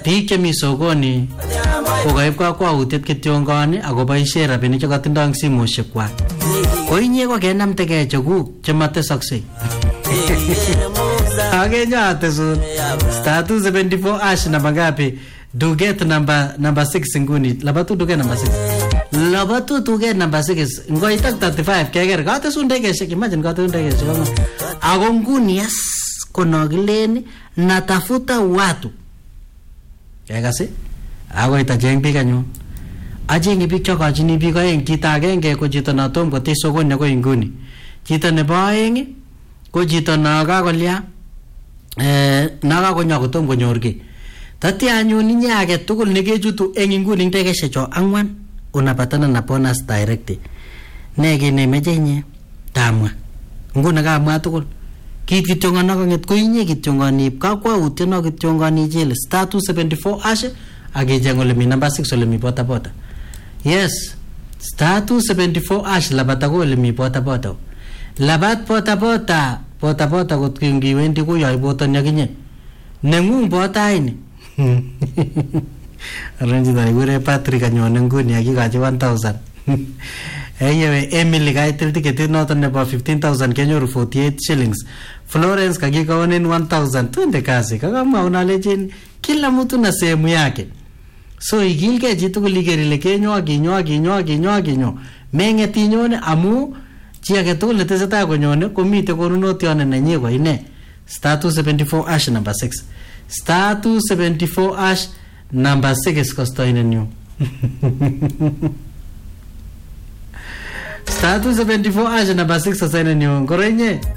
biik chemi sokoni kokaib kakwautiet kityongoni akoboishe rabinik chekatindoi eng simoshek kwak. Ko inye kokenamtegei chekuk chematesoksei. Akenyatesun *274# namba ngapi? Duget namba 6 nguni. Labatu duget namba 6. Labatu duget namba 6. Ngoitak 35 keker. Katesun dekeshek. Imagine katesun dekeshek. Ako nguni yes. Konogilen natafuta watu. Kekasi? Ako itajeng biik anyun. Ajeng biik chokachini biik aeng. Chito agenge ko chito na tom kote sokoni ako inguni. Chito nebo aeng ko chito na kakolya nakakonya kotom konyor ki. Tatya anyun inye age tugul nekechutu eng inguni eng dekeshek cho 4 unapatana na bonus direct. Ne ki nemeche inye? Tamwa. Nguni kamwa tugul. Kit kityongana konget ko inye kityongani kakwautiet no kityongani jele *274# akijeng ole mi namba 6 ole mi bota bota. Yes. *274# labata ko ole mi bota bota. Labat bota bota. Bota bota kot kingiwendi ko yoy boton yakinye. Nengung bota ini. Arrange da igure Patrick anyone nguni akikachi 1000. Eyewe Emily kaitil ticket noton nebo 15,000 kenyoru 48 shillings. Florence kakikaonen 1,000. Twende kazi. Kakamwa unalejin kila mtu na sehemu yake. So igilge chitugul iker ile kinyo. Menget inyone amu chi age tugul netesetai konyone komite konunotione nenyi ko ine. *274# number 6. *274# number 6 kostoinenyu. *274# number 6 kostoinenyu. Korenye.